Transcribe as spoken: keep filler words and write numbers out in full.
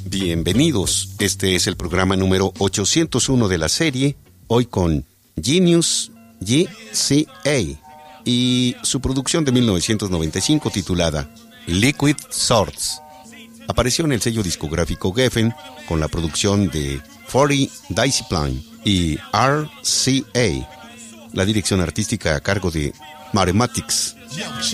Bienvenidos, este es el programa número ochocientos uno de la serie, hoy con Genius G C A y su producción de mil novecientos noventa y cinco titulada Liquid Swords. Apareció en el sello discográfico Geffen con la producción de cuarenta Discipline y R C A, la dirección artística a cargo de Mathematics.